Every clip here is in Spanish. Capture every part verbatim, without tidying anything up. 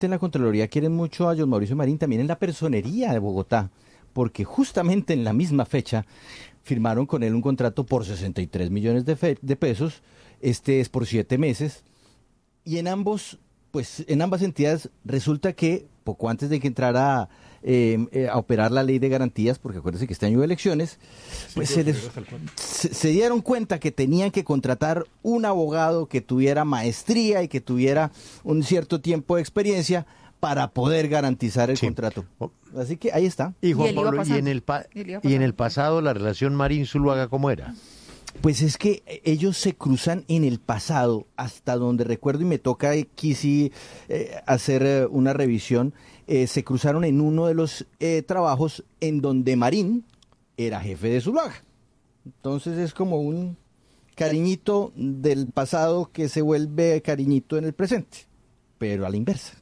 en la Contraloría quieren mucho a John Mauricio Marín, también en la Personería de Bogotá, porque justamente en la misma fecha firmaron con él un contrato por sesenta y tres millones de, fe- de pesos, este es por siete meses, y en ambos, pues en ambas entidades resulta que poco antes de que entrara eh, eh, a operar la ley de garantías, porque acuérdense que este año hay elecciones, pues se, les, se, se dieron cuenta que tenían que contratar un abogado que tuviera maestría y que tuviera un cierto tiempo de experiencia para poder garantizar el Sí. contrato. Así que ahí está. Y Juan Y él iba Pablo, y pasando. en el pa- Y él iba y en el pasando. pasado la relación Marín-Zuluaga, ¿cómo era? Pues es que ellos se cruzan en el pasado, hasta donde recuerdo, y me toca aquí sí eh, hacer eh, una revisión, eh, se cruzaron en uno de los eh, trabajos en donde Marín era jefe de Zuluaga. Entonces es como un cariñito del pasado que se vuelve cariñito en el presente, pero a la inversa.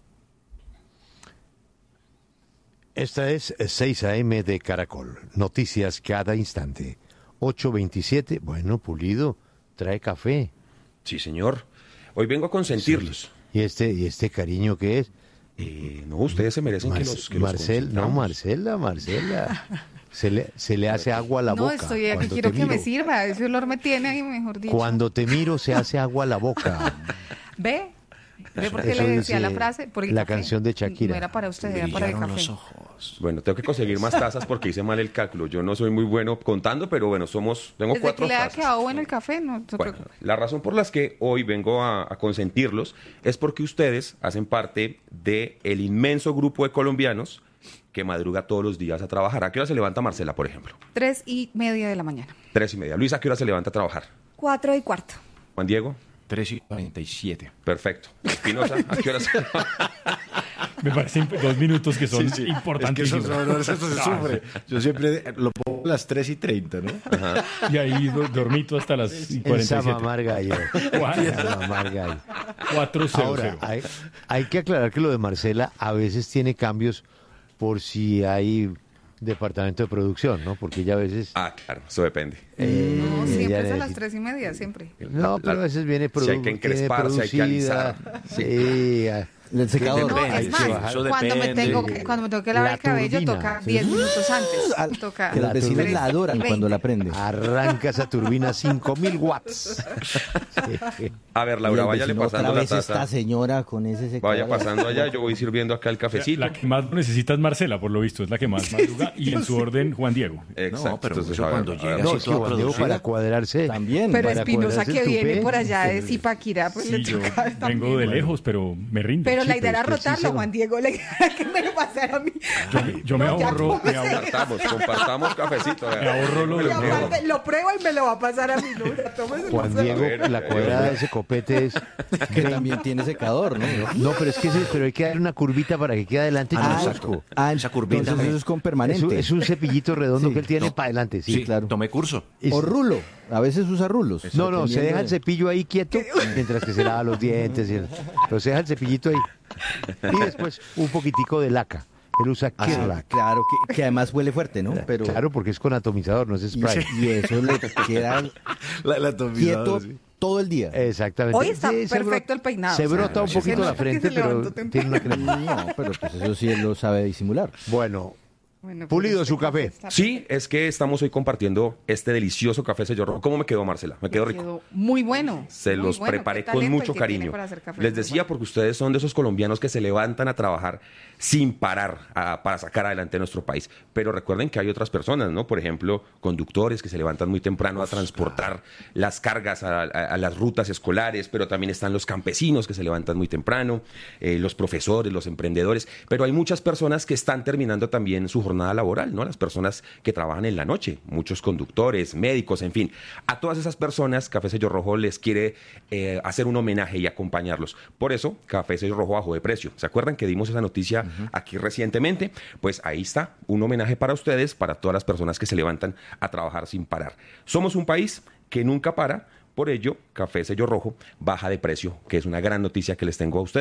Esta es seis a eme de Caracol. Noticias cada instante. ocho veintisiete. Bueno, Pulido, trae café. Sí, señor. Hoy vengo a consentirlos. ¿Y este, y este cariño qué es? Eh, no, ustedes se merecen que Marce- los, que los Marcel, no, consintamos. Marcela, Marcela. Se le, se le hace agua a la No, boca. estoy aquí, cuando quiero te que me miro. sirva. Ese olor me tiene ahí, mejor dicho. Cuando te miro se hace agua a la boca. ¿Ve? ¿Ve por qué Eso le decía dice la frase? Por el la café. canción de Shakira. No era para usted, era para el Brillaron café. los ojos. Bueno, tengo que conseguir más tazas porque hice mal el cálculo. Yo no soy muy bueno contando, pero bueno, somos, tengo Desde cuatro que le ha tazas. quedado bueno el café, no se Bueno, preocupe. la razón por la que hoy vengo a, a consentirlos es porque ustedes hacen parte del inmenso grupo de colombianos que madruga todos los días a trabajar. ¿A qué hora se levanta Marcela, por ejemplo? Tres y media de la mañana. Tres y media. Luis, ¿a qué hora se levanta a trabajar? Cuatro y cuarto. Juan Diego, tres y cuarenta y siete. perfecto. Espinosa, ¿a qué hora se levanta? Me parecen dos minutos que son Es que importantísimos. eso, no, eso se sufre. Yo siempre lo pongo a las tres y treinta, ¿no? Y ahí do- dormito hasta las Esa cuarenta y siete. mamar gallo. ¿Cuál? Esa mamar gallo. cuatro cero Ahora, cero. hay, hay que aclarar que lo de Marcela a veces tiene cambios por si hay departamento de producción, ¿no? Porque ella a veces... Ah, claro, eso depende. eh, No, ella siempre es a necesita- las tres y media, siempre. No, La- pero a veces viene, produ si hay que encrespar, si hay que tiene alisar. producida. Sí. Sí, ah, El secador. No, Depende, es más, sí, eso cuando me, depende. tengo que, cuando me tengo que lavar La el cabello, turbina. toca diez minutos antes. Al- Toca que los La vecinos turbina. la adoran veinte. cuando la prende. arranca esa turbina cinco mil watts. Sí. A ver, Y Laura, el váyale vecino, pasando otra la vez taza. esta señora con ese secador. Vaya pasando allá, yo voy sirviendo acá el cafecito. La que más lo necesita es Marcela, por lo visto, es la que más madruga. Y en su orden, Juan Diego. Exacto. No, pero Entonces, eso a ver, cuando a ver. llega No, así es que toda Juan Diego producida. para cuadrarse. También. Pero para Espinosa cuadrarse que el viene tupé. por allá de Zipaquirá, pues Sí, le yo toca también. vengo de lejos, pero me rinde. Pero Sí, la idea era es que sí rotarlo, se- Juan Diego, la idea era que me lo pasara a mí. Yo, yo me No, ya ahorro, me tómese. ahorro, Compartamos, compartamos cafecito. me ahorro lo Y de aparte, lo pruebo y me lo va a pasar a mí. No, ya tómese, Juan no sé. Diego, la cuadrada de ese copete es... Que también tiene secador, ¿no? No, pero es que ese- pero hay que darle una curvita para que quede adelante. Ah, no, chico. exacto. Ah, Esa curvita entonces me- eso es con Es permanente. un, es un cepillito redondo Sí. que él tiene No. para adelante, sí. Sí, claro. tomé curso. Y- O rulo. A veces usa rulos. No, no, se dependiendo deja el de- cepillo ahí quieto mientras que se lava los dientes. y- pero se deja el cepillito ahí. Y después un poquitico de laca. Él usa Ah, Kirlac. claro, que, que además huele fuerte, ¿no? Pero Claro, porque es con atomizador, no es y, spray. y eso le queda La, la quieto todo el día. Exactamente. Hoy está Sí, se perfecto bro- el peinado, Se o sea, brota un se poquito nota la que frente, se pero levantó tiene una crema. No, pero pues eso sí él lo sabe disimular. Bueno, Bueno, pero Pulido, este su café. está Sí, es que estamos hoy compartiendo este delicioso café sello rojo. ¿Cómo me quedó, Marcela? Me quedó rico. Quedó muy bueno. Se muy los bueno. preparé Qué con talento mucho el que tiene cariño. para hacer café, Les muy decía bueno. porque ustedes son de esos colombianos que se levantan a trabajar sin parar a- para sacar adelante nuestro país. Pero recuerden que hay otras personas, ¿no? Por ejemplo, conductores que se levantan muy temprano a transportar las cargas a, a- a las rutas escolares, pero también están los campesinos que se levantan muy temprano, eh, los profesores, los emprendedores. Pero hay muchas personas que están terminando también su jornada laboral, ¿no? Las personas que trabajan en la noche, muchos conductores, médicos, en fin. A todas esas personas, Café Sello Rojo les quiere eh, hacer un homenaje y acompañarlos. Por eso, Café Sello Rojo bajó de precio. ¿Se acuerdan que dimos esa noticia aquí recientemente? Pues ahí está, un homenaje para ustedes, para todas las personas que se levantan a trabajar sin parar. Somos un país que nunca para. Por ello, Café Sello Rojo baja de precio, que es una gran noticia que les tengo a ustedes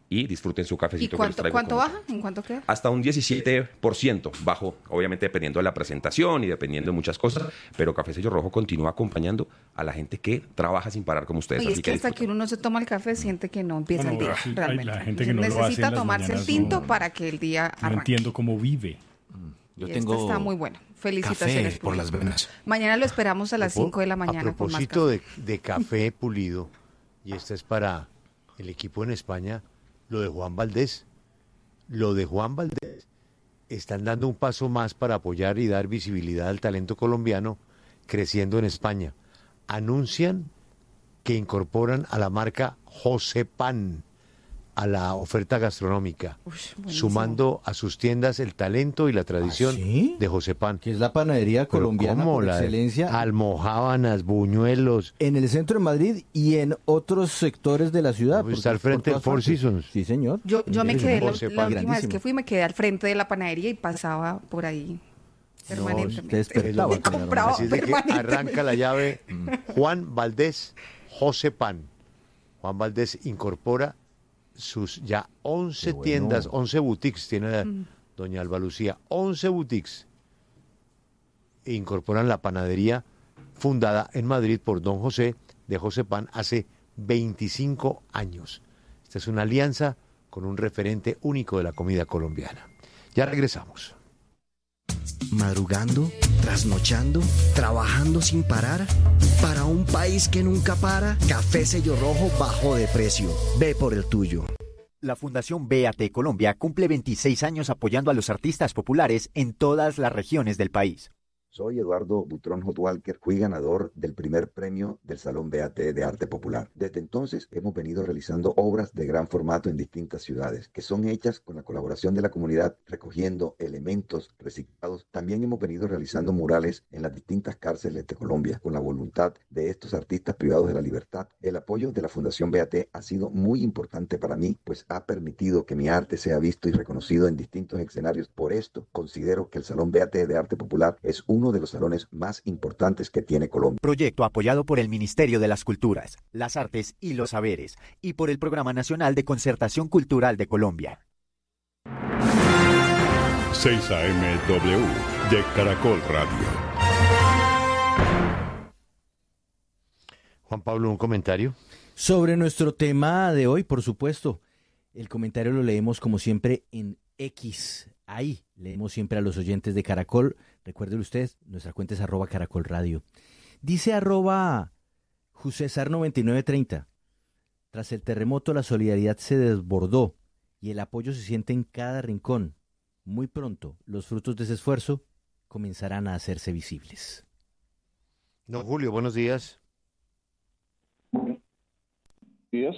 y disfruten su cafecito. ¿Y cuánto, que les traigo cuánto con baja? ¿En cuánto queda? hasta un diecisiete por ciento bajo, obviamente dependiendo de la presentación y dependiendo de muchas cosas, pero Café Sello Rojo continúa acompañando a la gente que trabaja sin parar como ustedes. Y así es que hasta disfruten. que uno no se toma el café siente que no empieza No, el no, día, sí, hay realmente. la gente que no lo hace Necesita en las tomarse el mañanas, tinto no. para que el día No arranque. entiendo cómo vive. Yo Y tengo este está muy bueno. Felicitaciones café por las venas. Mañana lo esperamos a las Propo- cinco de la mañana A con más propósito café. de, de café pulido, y esta es para el equipo en España, lo de Juan Valdés. Lo de Juan Valdés. Están dando un paso más para apoyar y dar visibilidad al talento colombiano creciendo en España. Anuncian que incorporan a la marca José Pan a la oferta gastronómica, Ush, buenísimo. sumando a sus tiendas el talento y la tradición ¿Ah, sí? de José Pan. Que es la panadería Pero colombiana ¿cómo? por La de excelencia almojábanas, buñuelos. en el centro de Madrid y en otros sectores de la ciudad. Pues está porque al frente por del todas Four partes. Seasons. Sí, señor. Yo, yo me quedé, la, José la Pan. última vez Grandísimo. que fui, me quedé al frente de la panadería y pasaba por ahí permanentemente. usted despertaba, Y compraba Así es de que permanentemente. arranca la llave Juan Valdés, José Pan. Juan Valdés incorpora sus ya once Qué bueno. tiendas, once boutiques, tiene la doña Alba Lucía, once boutiques. E incorporan la panadería fundada en Madrid por don José de José Pan hace veinticinco años. Esta es una alianza con un referente único de la comida colombiana. Ya regresamos. Madrugando, trasnochando, trabajando sin parar. Para un país que nunca para, Café Sello Rojo bajó de precio. Ve por el tuyo. La Fundación B A T Colombia cumple veintiséis años apoyando a los artistas populares en todas las regiones del país. Soy Eduardo Butrón Hotwalker, fui ganador del primer premio del Salón B A T de Arte Popular. Desde entonces hemos venido realizando obras de gran formato en distintas ciudades, que son hechas con la colaboración de la comunidad, recogiendo elementos reciclados. También hemos venido realizando murales en las distintas cárceles de Colombia, con la voluntad de estos artistas privados de la libertad. El apoyo de la Fundación B A T ha sido muy importante para mí, pues ha permitido que mi arte sea visto y reconocido en distintos escenarios. Por esto, considero que el Salón B A T de Arte Popular es un uno de los salones más importantes que tiene Colombia. Proyecto apoyado por el Ministerio de las Culturas, las Artes y los Saberes y por el Programa Nacional de Concertación Cultural de Colombia. seis A M W de Caracol Radio. Juan Pablo, un comentario. Sobre nuestro tema de hoy, por supuesto. El comentario lo leemos como siempre en X. Ahí leemos siempre a los oyentes de Caracol. Recuérdelo usted, nuestra cuenta es arroba Caracol Radio. Dice arroba Jusesar noventa y nueve treinta. Tras el terremoto la solidaridad se desbordó y el apoyo se siente en cada rincón. Muy pronto los frutos de ese esfuerzo comenzarán a hacerse visibles. Don Julio, buenos días. Buenos días.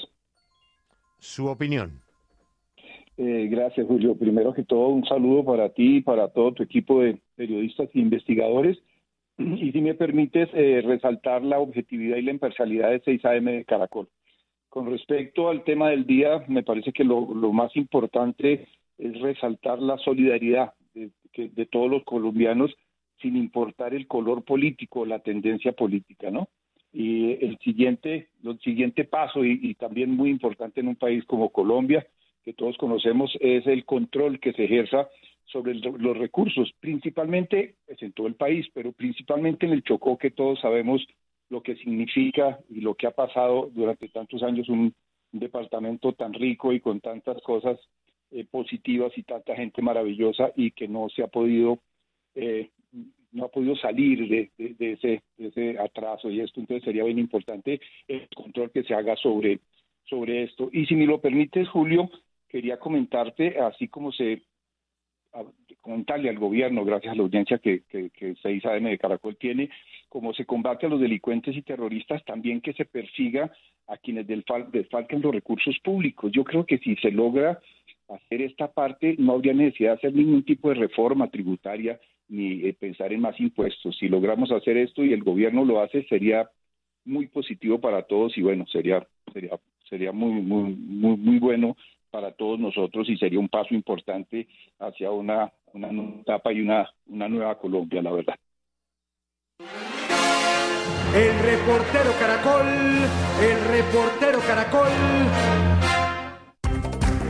Su opinión. Eh, gracias, Julio. Primero que todo, un saludo para ti y para todo tu equipo de periodistas e investigadores. Y si me permites, eh, resaltar la objetividad y la imparcialidad de seis A M de Caracol. Con respecto al tema del día, me parece que lo, lo más importante es resaltar la solidaridad de, que, de todos los colombianos, sin importar el color político, la tendencia política, ¿no? Y el siguiente, el siguiente paso, y, y también muy importante en un país como Colombia, que todos conocemos, es el control que se ejerza sobre el, los recursos, principalmente pues, en todo el país, pero principalmente en el Chocó, que todos sabemos lo que significa y lo que ha pasado durante tantos años, un, un departamento tan rico y con tantas cosas eh, positivas y tanta gente maravillosa, y que no se ha podido eh, no ha podido salir de, de, de, ese, de ese atraso y esto. Entonces sería bien importante el control que se haga sobre, sobre esto. Y si me lo permites, Julio, quería comentarte, así como se a, comentarle al gobierno, gracias a la audiencia que, que, que seis A M de Caracol tiene, como se combate a los delincuentes y terroristas, también que se persiga a quienes desfalcan los recursos públicos. Yo creo que si se logra hacer esta parte, no habría necesidad de hacer ningún tipo de reforma tributaria ni eh, pensar en más impuestos. Si logramos hacer esto y el gobierno lo hace, sería muy positivo para todos y bueno, sería sería sería muy muy muy muy bueno para todos nosotros y sería un paso importante hacia una una nueva etapa y una una nueva Colombia, la verdad. El reportero Caracol, el reportero Caracol.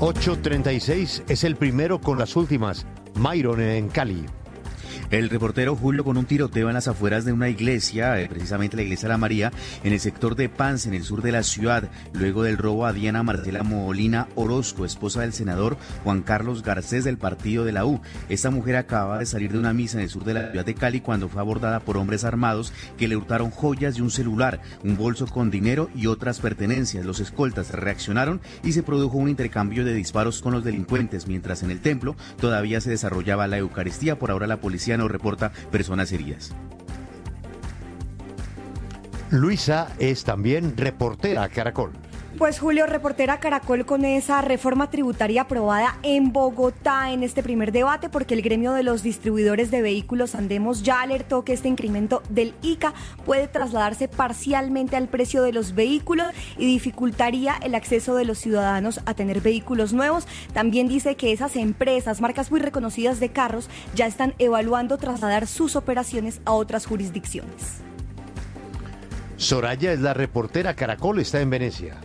ocho treinta y seis es el primero con las últimas. Myron en Cali. El reportero Julio, con un tiroteo en las afueras de una iglesia, eh, precisamente la iglesia de la María, en el sector de Pance, en el sur de la ciudad, luego del robo a Diana Marcela Molina Orozco, esposa del senador Juan Carlos Garcés del partido de la U. Esta mujer acababa de salir de una misa en el sur de la ciudad de Cali cuando fue abordada por hombres armados que le hurtaron joyas y un celular, un bolso con dinero y otras pertenencias. Los escoltas reaccionaron y se produjo un intercambio de disparos con los delincuentes, mientras en el templo todavía se desarrollaba la Eucaristía. Por ahora la policía no reporta personas heridas. Luisa es también reportera Caracol. Pues Julio, reportera Caracol, con esa reforma tributaria aprobada en Bogotá en este primer debate, porque el gremio de los distribuidores de vehículos Andemos ya alertó que este incremento del I C A puede trasladarse parcialmente al precio de los vehículos y dificultaría el acceso de los ciudadanos a tener vehículos nuevos. También dice que esas empresas, marcas muy reconocidas de carros, ya están evaluando trasladar sus operaciones a otras jurisdicciones. Soraya es la reportera Caracol, está en Venecia.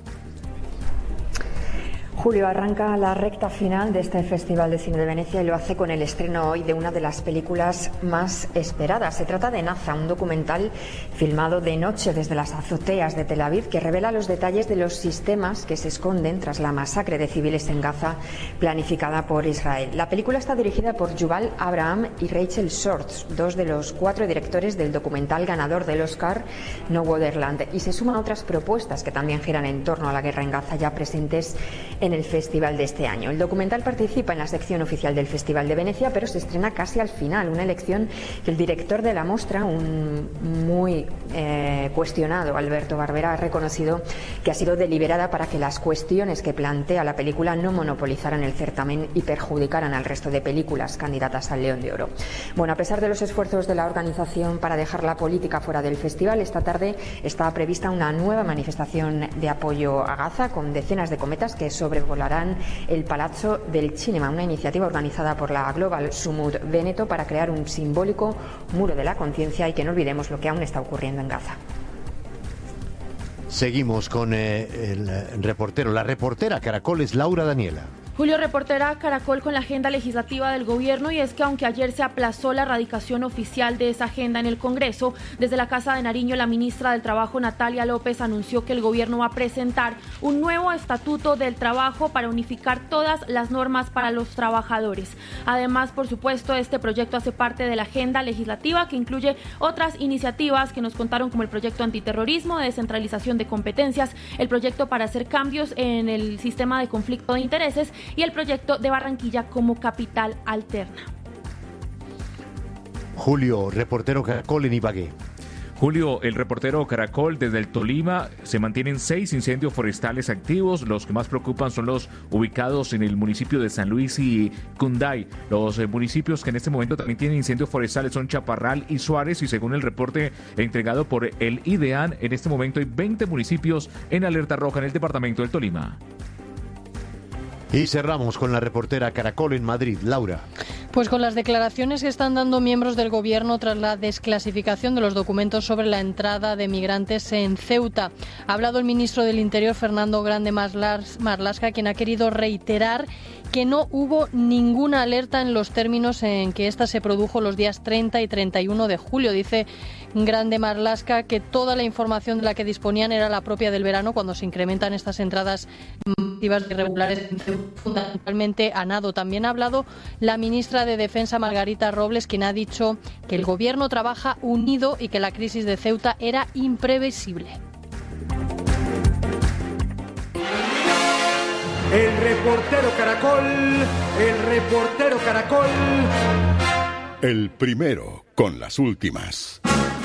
Julio, arranca la recta final de este Festival de Cine de Venecia y lo hace con el estreno hoy de una de las películas más esperadas. Se trata de Naza, un documental filmado de noche desde las azoteas de Tel Aviv que revela los detalles de los sistemas que se esconden tras la masacre de civiles en Gaza planificada por Israel. La película está dirigida por Yuval Abraham y Rachel Shorts, dos de los cuatro directores del documental ganador del Oscar No Wonderland, y se suman otras propuestas que también giran en torno a la guerra en Gaza ya presentes en en el festival de este año. El documental participa en la sección oficial del Festival de Venecia, pero se estrena casi al final, una elección que el director de la mostra, un muy eh, cuestionado Alberto Barbera, ha reconocido que ha sido deliberada para que las cuestiones que plantea la película no monopolizaran el certamen y perjudicaran al resto de películas candidatas al León de Oro. Bueno, a pesar de los esfuerzos de la organización para dejar la política fuera del festival, esta tarde está prevista una nueva manifestación de apoyo a Gaza con decenas de cometas que sobre volarán el Palazzo del Cinema, una iniciativa organizada por la Global Sumud Veneto para crear un simbólico muro de la conciencia y que no olvidemos lo que aún está ocurriendo en Gaza. Seguimos con eh, el reportero. La reportera Caracol es Laura Daniela. Julio, reportera Caracol con la agenda legislativa del gobierno, y es que aunque ayer se aplazó la radicación oficial de esa agenda en el Congreso, desde la Casa de Nariño la ministra del Trabajo Natalia López anunció que el gobierno va a presentar un nuevo estatuto del trabajo para unificar todas las normas para los trabajadores. Además, por supuesto, este proyecto hace parte de la agenda legislativa que incluye otras iniciativas que nos contaron, como el proyecto antiterrorismo, de descentralización de competencias, el proyecto para hacer cambios en el sistema de conflicto de intereses y el proyecto de Barranquilla como capital alterna. Julio, reportero Caracol en Ibagué. Julio, el reportero Caracol desde el Tolima. Se mantienen seis incendios forestales activos. Los que más preocupan son los ubicados en el municipio de San Luis y Cunday. Los eh, municipios que en este momento también tienen incendios forestales son Chaparral y Suárez, y según el reporte entregado por el IDEAN, en este momento hay veinte municipios en alerta roja en el departamento del Tolima. Y cerramos con la reportera Caracol en Madrid, Laura. Pues con las declaraciones que están dando miembros del gobierno tras la desclasificación de los documentos sobre la entrada de migrantes en Ceuta. Ha hablado el ministro del Interior, Fernando Grande Marlaska, quien ha querido reiterar que no hubo ninguna alerta en los términos en que esta se produjo los días treinta y treinta y uno de julio. Dice Grande Marlaska que toda la información de la que disponían era la propia del verano, cuando se incrementan estas entradas masivas de irregulares, fundamentalmente a nado. También ha hablado la ministra de Defensa, Margarita Robles, quien ha dicho que el gobierno trabaja unido y que la crisis de Ceuta era imprevisible. El reportero Caracol, el reportero Caracol. El primero con las últimas.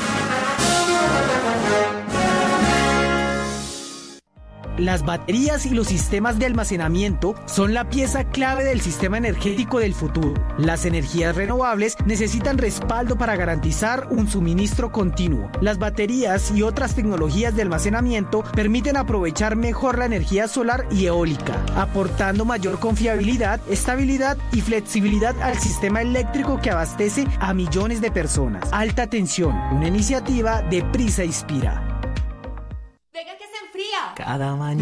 Las baterías y los sistemas de almacenamiento son la pieza clave del sistema energético del futuro. Las energías renovables necesitan respaldo para garantizar un suministro continuo. Las baterías y otras tecnologías de almacenamiento permiten aprovechar mejor la energía solar y eólica, aportando mayor confiabilidad, estabilidad y flexibilidad al sistema eléctrico que abastece a millones de personas. Alta tensión, una iniciativa de Prisa Inspira. Venga que se enfría. Cada mañana